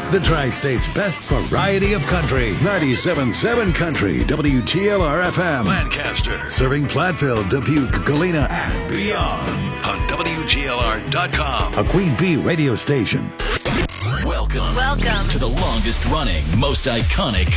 The Tri-State's best variety of country. 97.7 Country, WGLR-FM. Lancaster. Serving Platteville, Dubuque, Galena, and beyond. On WGLR.com. A Queen Bee radio station. Welcome to the longest running, most iconic